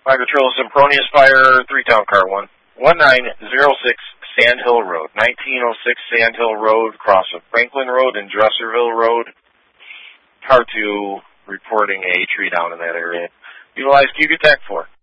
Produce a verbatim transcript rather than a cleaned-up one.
Microtril Sempronius Fire, three-town car one. one nine zero six Sand Hill Road, nineteen oh six Sand Hill Road, cross of Franklin Road and Dresserville Road. Car two reporting a tree down in that area. Utilize Q G Tech four.